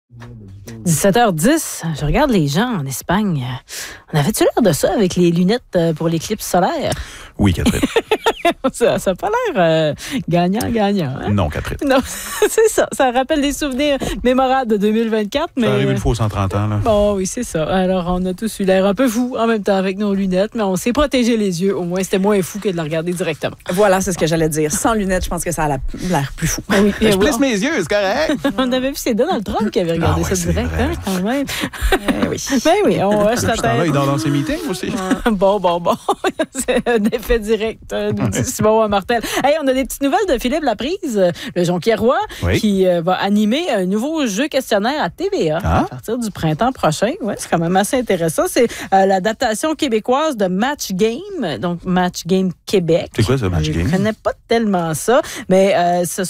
17h10, je regarde les gens en Espagne. On avait-tu l'air de ça avec les lunettes pour l'éclipse solaire? Oui, Catherine. Ça n'a pas l'air gagnant-gagnant. Hein? Non, Catherine. Non, c'est ça. Ça rappelle des souvenirs mémorables de 2024. Mais... Ça arrive une fois aux 130 ans. Là. Bon, oui, c'est ça. Alors, on a tous eu l'air un peu fou en même temps avec nos lunettes, mais on s'est protégé les yeux. Au moins, c'était moins fou que de la regarder directement. Voilà, c'est ce que j'allais dire. Sans lunettes, je pense que ça a l'air plus fou. Oui, Je plisse mes yeux, c'est correct. On avait vu, c'est Donald Trump qui avait regardé ça direct, hein, quand même. Oui. Ben oui, on hoche la Ce temps-là, tête. il dort dans ses meetings aussi. Bon. C'est un effet direct, nous dit Simon Martel. Hey, on a des petites nouvelles de Philippe Laprise, le Jonquiérois, qui va animer un nouveau jeu questionnaire à TVA à partir du printemps prochain. Ouais, c'est quand même assez intéressant. C'est l'adaptation québécoise de Match Game, donc Match Game Québec. C'est quoi ça, Match Game? Je ne connais pas tellement ça, mais ce